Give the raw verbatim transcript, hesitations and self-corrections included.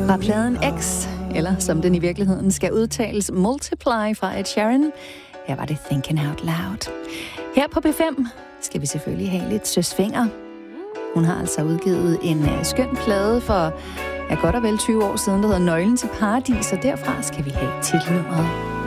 Fra pladen X, eller som den i virkeligheden skal udtales, Multiply fra Ed Sheeran. Her var det Thinking Out Loud. Her på B fem skal vi selvfølgelig have lidt Søs Fenger. Hun har altså udgivet en uh, skøn plade for ja, godt og vel tyve år siden, der hedder Nøglen til Paradis, og derfra skal vi have titelnummeret.